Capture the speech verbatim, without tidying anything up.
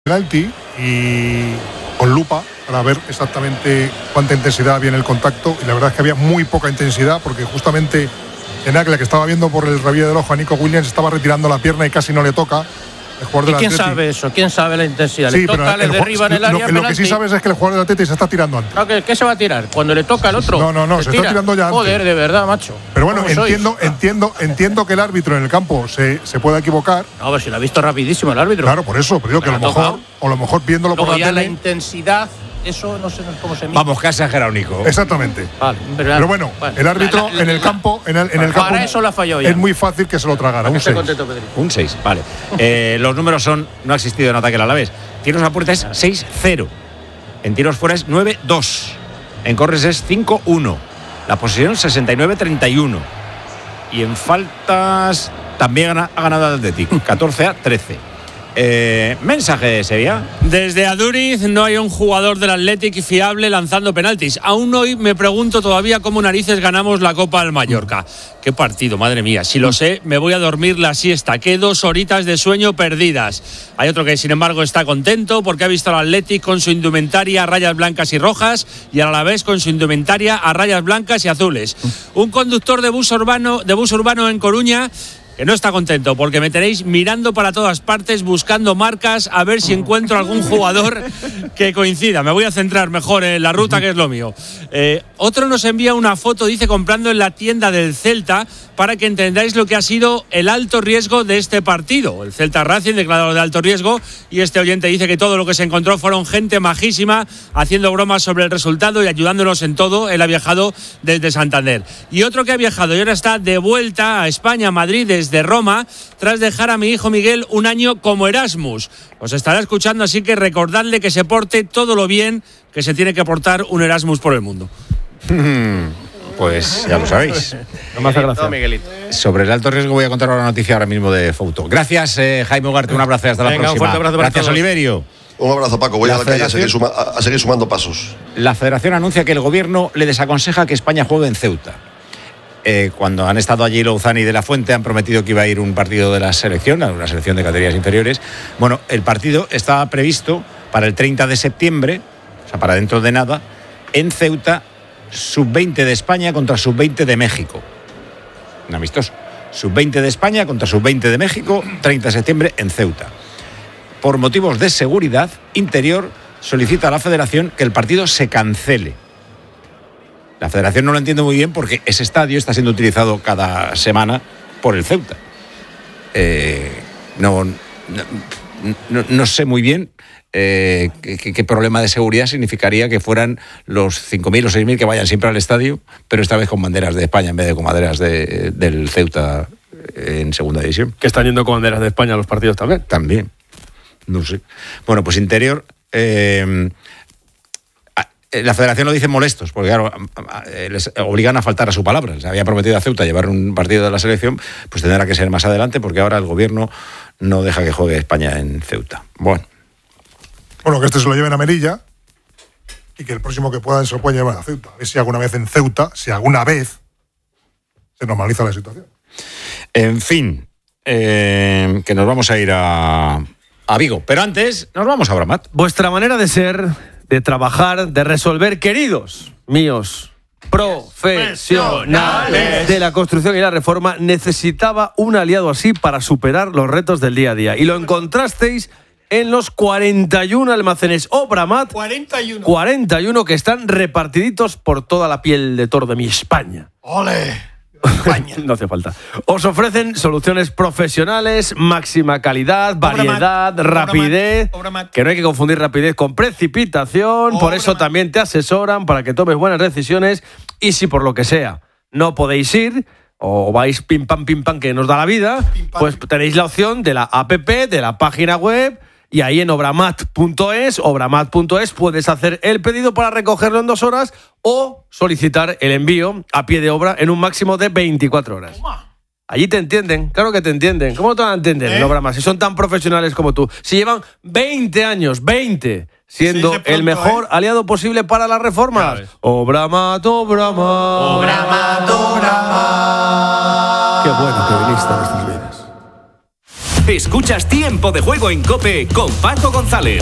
penalti y con lupa para ver exactamente cuánta intensidad había en el contacto, y la verdad es que había muy poca intensidad, porque justamente Enacle, que estaba viendo por el rabillo del ojo a Nico Williams, estaba retirando la pierna y casi no le toca. El jugador ¿Y del quién Atleti sabe eso? ¿Quién sabe la intensidad? Sí, ¿Le toca, le el, derriba en el área? Lo, lo que sí sabes es que el jugador del Atleti se está tirando antes. No, ¿qué, ¿Qué se va a tirar? ¿Cuando le toca al otro? No, no, no, se, se está tirando ya antes. Joder, de verdad, macho. Pero bueno, entiendo, entiendo, entiendo que el árbitro en el campo se, se pueda equivocar. No, a ver, si lo ha visto rapidísimo el árbitro. Claro, por eso, pero digo que a lo mejor, o a lo mejor viéndolo Luego por la ya tele. la intensidad, eso no sé cómo se mide. Vamos, que ha exagerado, Nico. Exactamente. Vale, pero, pero bueno, bueno, el árbitro la, la, en el campo, en el, en el para campo eso la ha fallado ya. Es muy fácil que se lo tragara. Un seis. Contento, un seis, vale. eh, los números son, no ha existido en ataque al Alavés. Tiros a puerta es seis cero. En tiros fuera es nueve dos. En corres es cinco uno. La posesión sesenta y nueve treinta y uno. Y en faltas también ha ganado el Atlético, catorce a trece. Eh, mensaje de Sevilla. Desde Aduriz no hay un jugador del Athletic fiable lanzando penaltis. Aún hoy me pregunto todavía cómo narices ganamos la Copa del Mallorca. Qué partido, madre mía. Si lo sé, me voy a dormir la siesta. Qué dos horitas de sueño perdidas. Hay otro que, sin embargo, está contento porque ha visto al Athletic con su indumentaria a rayas blancas y rojas y al Alavés con su indumentaria a rayas blancas y azules. Un conductor de bus urbano, de bus urbano en Coruña que no está contento porque me tenéis mirando para todas partes buscando marcas a ver si encuentro algún jugador que coincida. Me voy a centrar mejor en la ruta, que es lo mío. Eh, otro nos envía una foto, dice, comprando en la tienda del Celta, para que entendáis lo que ha sido el alto riesgo de este partido. El Celta Racing, declarado de alto riesgo, y este oyente dice que todo lo que se encontró fueron gente majísima haciendo bromas sobre el resultado y ayudándonos en todo. Él ha viajado desde Santander. Y otro que ha viajado y ahora está de vuelta a España, a Madrid, desde Roma, tras dejar a mi hijo Miguel un año como Erasmus. Os estará escuchando, así que recordadle que se porte todo lo bien que se tiene que portar un Erasmus por el mundo. Pues ya lo sabéis. No me hace gracia. Miguelito. Sobre el alto riesgo voy a contar una noticia ahora mismo de Fouto. Gracias, eh, Jaime Ugarte, un abrazo y hasta Venga, la próxima. Un Gracias, Oliverio. Un abrazo, Paco. Voy la a la calle a seguir, suma, a seguir sumando pasos. La Federación anuncia que el gobierno le desaconseja que España juegue en Ceuta. Eh, cuando han estado allí Louzani y De la Fuente, han prometido que iba a ir un partido de la selección, una selección de categorías inferiores. Bueno, el partido estaba previsto para el treinta de septiembre, o sea, para dentro de nada, en Ceuta, sub veinte de España contra sub veinte de México. Un amistoso. sub veinte de España contra sub veinte de México, treinta de septiembre en Ceuta. Por motivos de seguridad, Interior solicita a la Federación que el partido se cancele. La Federación no lo entiende muy bien porque ese estadio está siendo utilizado cada semana por el Ceuta. Eh, no, no, no, no sé muy bien eh, qué, qué problema de seguridad significaría que fueran los cinco mil o seis mil que vayan siempre al estadio, pero esta vez con banderas de España en vez de con banderas de, del Ceuta en segunda división. Que están yendo con banderas de España a los partidos también. También. No sé. Bueno, pues Interior... Eh, La Federación lo dice molestos, porque claro, les obligan a faltar a su palabra. Se había prometido a Ceuta llevar un partido de la selección, pues tendrá que ser más adelante, porque ahora el gobierno no deja que juegue España en Ceuta. Bueno. Bueno, que este se lo lleven a Melilla y que el próximo que puedan se lo pueden llevar a Ceuta. A ver si alguna vez en Ceuta, si alguna vez se normaliza la situación. En fin, eh, que nos vamos a ir a, a Vigo. Pero antes, nos vamos a Abramat. Vuestra manera de ser, de trabajar, de resolver, queridos míos profesionales de la construcción y la reforma, necesitaba un aliado así para superar los retos del día a día. Y lo encontrasteis en los cuarenta y uno almacenes Obramat. cuarenta y uno. cuarenta y uno que están repartiditos por toda la piel de toro de mi España. ¡Ole! No hace falta. Os ofrecen soluciones profesionales, máxima calidad, variedad, Obramat, rapidez. Obramat. Que no hay que confundir rapidez con precipitación. Por eso también te asesoran para que tomes buenas decisiones. Y si por lo que sea no podéis ir, o vais pim pam pim pam que nos da la vida, pues tenéis la opción de la app, de la página web. Y ahí en obramat punto es, obramat punto es, puedes hacer el pedido para recogerlo en dos horas o solicitar el envío a pie de obra en un máximo de veinticuatro horas. Allí te entienden, claro que te entienden. ¿Cómo te van a entender ¿Eh? en Obramat? Si son tan profesionales como tú. Si llevan veinte años, veinte, siendo pronto, el mejor ¿eh? aliado posible para las reformas. Claro. Obramat, Obramat. Obramat, Obramat. Qué bueno que viniste a nuestras vidas. Escuchas Tiempo de Juego en COPE con Paco González.